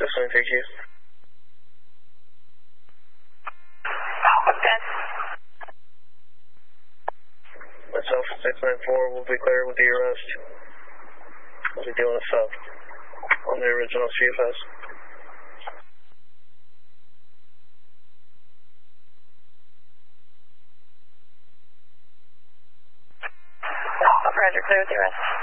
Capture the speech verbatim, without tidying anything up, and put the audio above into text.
six nine three Q. Okay. Myself, six nine four, will be clear with the arrest. We'll be dealing with south on the original C F S. Roger, clear with the arrest.